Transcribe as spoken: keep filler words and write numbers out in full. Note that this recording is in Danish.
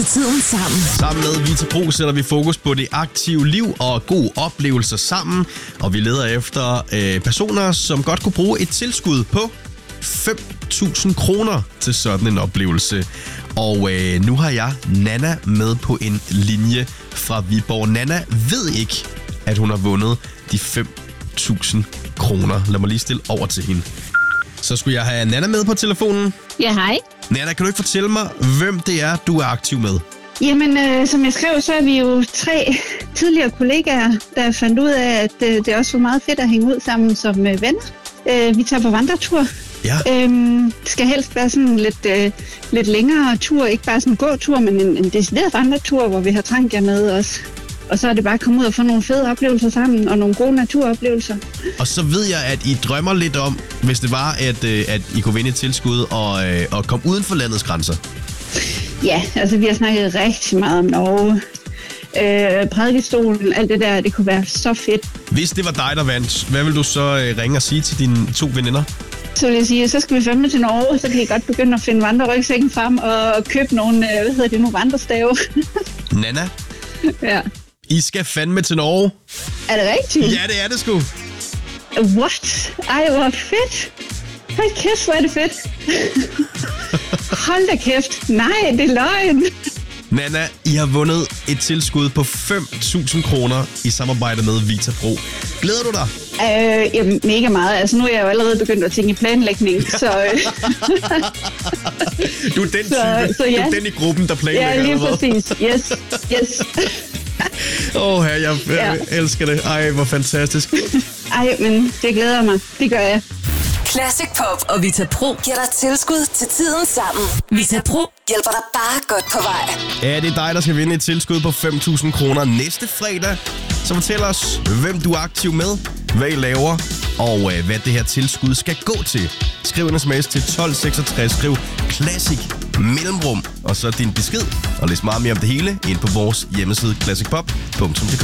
Tiden sammen. Sammen med Vita Pro sætter vi fokus på det aktive liv og gode oplevelser sammen. Og vi leder efter øh, personer, som godt kunne bruge et tilskud på fem tusind kroner til sådan en oplevelse. Og øh, nu har jeg Nana med på en linje fra Viborg. Nana ved ikke, at hun har vundet de fem tusind kroner. Lad mig lige stille over til hende. Så skulle jeg have Nana med på telefonen. Ja, hej. Nana, kan du ikke fortælle mig, hvem det er, du er aktiv med? Jamen, øh, som jeg skrev, så er vi jo tre tidligere kollegaer, der fandt ud af, at øh, det også var meget fedt at hænge ud sammen som øh, venner. Øh, vi tager på vandretur. Ja. Øhm, det skal helst være sådan lidt, øh, lidt længere tur, ikke bare sådan en gåtur, men en, en decideret vandretur, hvor vi har trangier med os. Og så er det bare at komme ud og få nogle fede oplevelser sammen, og nogle gode naturoplevelser. Og så ved jeg, at I drømmer lidt om, hvis det var, at, øh, at I kunne vinde et tilskud og, øh, og komme uden for landets grænser. Ja, altså vi har snakket rigtig meget om Norge. Øh, prædikestolen, alt det der, det kunne være så fedt. Hvis det var dig, der vandt, hvad vil du så øh, ringe og sige til dine to veninder? Så vil jeg sige, så skal vi fandme til Norge, så kan I godt begynde at finde vandrerygsækken frem og købe nogle, øh, hvad hedder det nu, vandrestave. Nana? Ja. I skal fandme til Norge. Er det rigtigt? Ja, det er det sgu. What? Ej, hvor fedt. Hold kæft, hvor er det fedt. Hold da kæft. Nej, det er løgn. Nana, I har vundet et tilskud på fem tusind kroner i samarbejde med Vita Pro. Glæder du dig? Øh, jamen, mega meget. Altså, nu er jeg jo allerede begyndt at tænke i planlægning, så... Øh. Du er den type. Så, så ja. Du er den i gruppen, der planlægger. Ja, lige præcis. Yes, yes. Åh, oh, jeg, jeg ja. elsker det. Ej, hvor fantastisk. Ej, men det glæder mig. Det gør jeg. Classic Pop og Vita Pro giver dig tilskud til tiden sammen. Vita Pro hjælper dig bare godt på vej. Ja, det er dig, der skal vinde et tilskud på fem tusind kroner næste fredag. Så fortæl os, hvem du er aktiv med, hvad I laver, og øh, hvad det her tilskud skal gå til. Skriv en sms til tolv seksogtres, skriv Classic Mellemrum, og så din besked. Og læs meget mere om det hele ind på vores hjemmeside classic pop punktum d k.